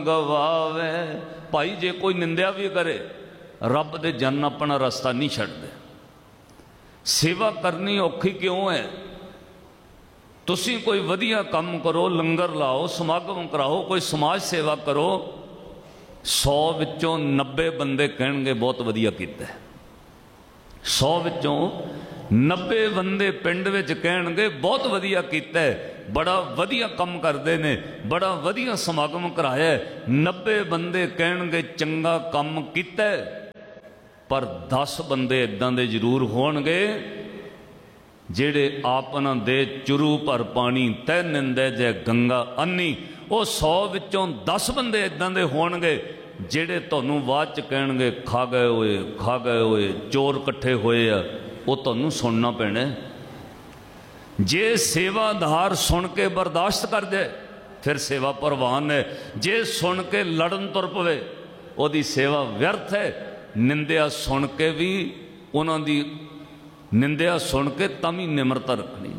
गवावे। भाई जे कोई निंदिया भी करे रब दे जन अपना रास्ता नहीं छड्डदे। सेवा करनी औखी क्यों है? तुसी कोई वधिया काम करो, लंगर लाओ, समागम कराओ, कोई समाज सेवा करो, 100 विचों 90 बंदे कहणगे बहुत वधिया कीता है। 100 विचों 90 बंदे पिंड विच कहणगे बहुत वधिया कीता है, बड़ा वधिया काम करते ने, बड़ा वधिया समागम कराया है। 90 बंदे कहणगे चंगा काम कीता है, पर 10 बंदे इदां दे जरूर होणगे जेड़े आपना दे चुरू भर पानी तै निंदे जै गंगा अन्नी। वो 100 विचों 10 बंदे इदां दे होणगे जेड़े तुहानूं बाद च कहणगे खा गए होए चोर इकट्ठे होए आ। वो तुहानूं सुनना पैना। जे सेवादार सुन के बर्दाश्त कर जाए फिर सेवा प्रवान है। जे सुन के लड़न तुर पवे ओदी सेवा व्यर्थ है। निंदिया सुन के भी उन्हां दी निंदिया सुन के तभी निमरता रखनी।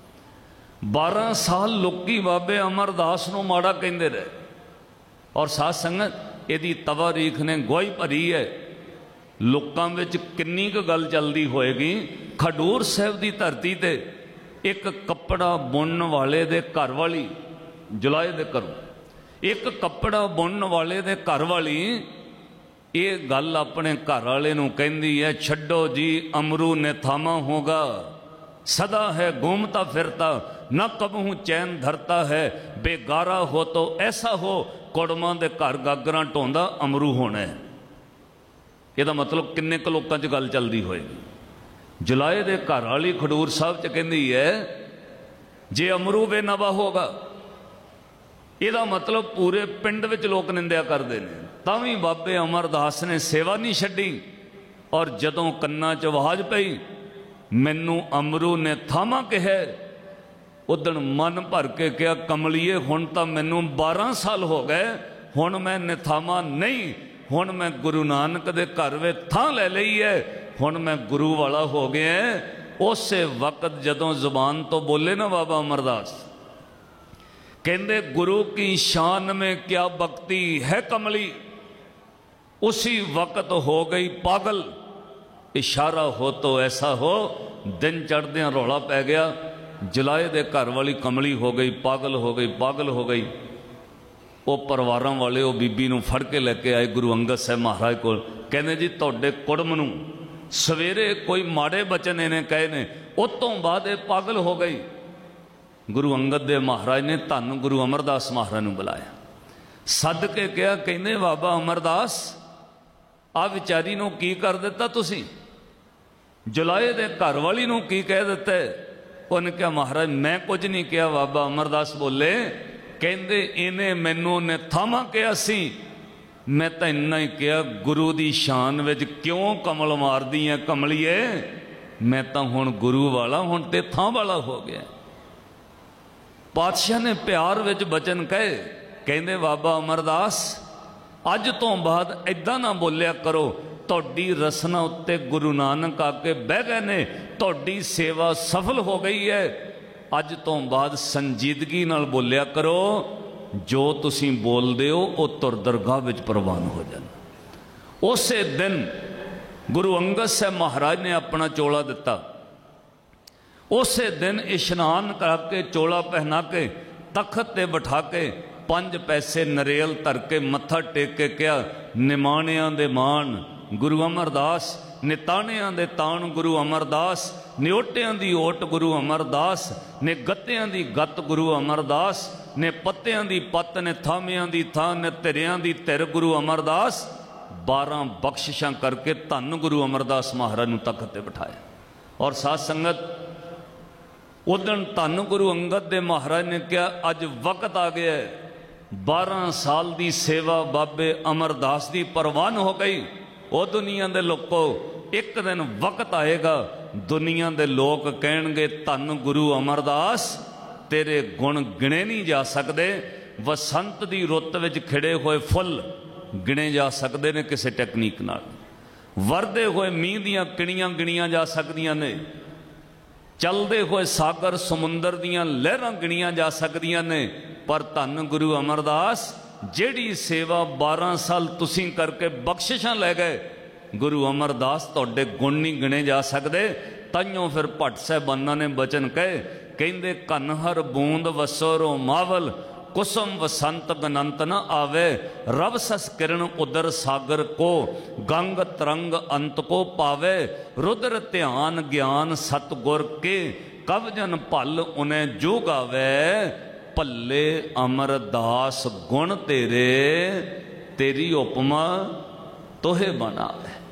12 साल लोकी बाबे अमरदास नूं माड़ा कहंदे रहे और साध संगत इहदी तवारीख ने गवाही भरी है। लोकां विच किन्नी क गल चलदी होएगी। खडूर साहिब दी धरती ते एक कपड़ा बुनन वाले दे घर वाली जुलाए दे घरों एक कपड़ा बुनन वाले दे घर वाली ये गल अपने घर वाले नूं कहंदी है, छड्डो जी अमरू ने थामा होगा, सदा है घूमता फिरता, न कबहू चैन धरता है, बेगारा हो तो ऐसा हो, कुड़मां दे घर गागरां ढोंदा अमरू होना है। यदा मतलब किन्ने क लोकां च गल चलदी होएगी। जुलाए दे घर वाली खडूर साहब च कहंदी है, जे अमरू बेनवा होगा, यदा मतलब पूरे पिंड विच लोग निंदिया करते हैं। तावी बाबे अमरदास ने सेवा नहीं छड्डी और जदों कन्ना च आवाज पई मैनू अमरू ने थामा कहा, उदण मन भर के कहा, कमलीए हुण तां मैनू 12 साल हो गए, हुण मैं निथामा नहीं, हुण मैं गुरु नानक दे घर वे थां ले लई है, हुण मैं गुरु वाला हो गया। उस वक्त जदों जुबान तो बोले ना बाबा अमरदास, कहंदे गुरु की शान में क्या भक्ति है कमली, उसी वक्त हो गई पागल, इशारा हो तो ऐसा हो। दिन चढ़दे रौला पै गया, जुलाए दे घर वाली कमली हो गई, पागल हो गई, पागल हो गई। वो परिवारों वाले वो बीबी नूं फड़ के लेके आए गुरु अंगद साहब महाराज को, कहने जी तुहाडे कुड़म नूं सवेरे कोई माड़े बचन इन्हें कहे ने, उस तो बाद ये पागल हो गई। गुरु अंगद देव महाराज ने धन गुरु अमरदास महाराज नूं बुलाया, सद के कहा, कहने बाबा अमरदास आ विचारी नूं की कर दिता तुसीं, जुलाए दे घर वाली नूं की कह दिता है? उन्हें कहा महाराज मैं कुछ नहीं किया। बाबा अमरदास बोले, कहंदे इन्हें मैनू ने थामा कहा सी, मैं तो इन्ना ही कहा गुरु दी शान विच क्यों कमल मारदी है कमलीए, मैं तो हुण गुरु वाला, हुण ते थां वाला हो गया। पातशाह ने प्यार विच बचन कहे, कहंदे बाबा अमरदास अज तो बाद इदां ना बोलिया करो, तुहाडी रसना उत्ते गुरु नानक आके बह गए ने, तुहाडी सेवा सफल हो गई है। अज तो बाद संजीदगी नाल बोलिया करो, जो तुसीं बोलदे हो वो तुर दरगाह विच प्रवान हो जाना। उस दिन गुरु अंगद साहब महाराज ने अपना चोला दिता। उस दिन इशनान करके चोला पहना के तखत ते बिठा के 5 पैसे नरेल धर के मत्था टेक के कहा, निमाणियां दे मान गुरु अमरदास, निताणियां दे ताण गुरु अमरदास, निओटियां दी ओट गुरु अमरदास, ने गत्तियां दी गत गुरु अमरदास, ने पत्तियां दी पत्त, ने थामियां दी थां, ने धिरियां दी धिर गुरु अमरदास। 12 बख्शिशां करके धन गुरु अमरदास महाराज नूं तखत ते बिठाया। और साध संगत उदण धन गुरु अंगद दे महाराज ने कहा, अज वक्त आ गया है, 12 साल की सेवा बाबे अमरदास की परवान हो गई। वो दुनिया के लोगों, एक दिन वक्त आएगा दुनिया के लोग कहेंगे, धन गुरु अमरदास तेरे गुण गिने नहीं जा सकते। वसंत की रुत विच खिड़े हुए फुल गिने जा सकते ने किसी टैकनीक नाल, वरदे हुए मीह दियां किणियां गिणियां जा सकदियां ने, चलते हुए सागर समुंदर दियां लहरां गिणियां जा सकदियां ने, पर धन गुरु अमरदास ਜਿਹੜੀ सेवा 12 साल तुसीं करके बख्शिशां लै गए, गुरु अमरदास तुहाडे गुण नहीं गिने जा सकते। ताइयों फिर भट्ट साहिबाना ने बचन कहे, कहंदे घन हर बूंद वसो रोमावल, कुसुम वसंत गनंत न आवे, रब सस किरण उदर सागर को, गंग तरंग अंत को पावे, रुद्र ध्यान ज्ञान सतगुर के, कब जन भल उन्हें जो गावे, भले अमरदास गुण तेरे, तेरी उपमा तोहे बनावे।